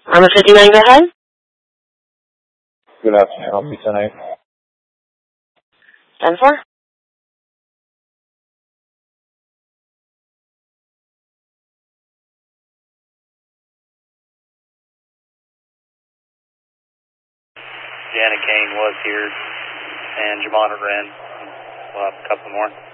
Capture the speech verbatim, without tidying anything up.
Armor fifty-nine, go ahead. Good afternoon. I'll be tonight. ten four. Janet Kane was here, and Jamana Wren. We'll have a couple more.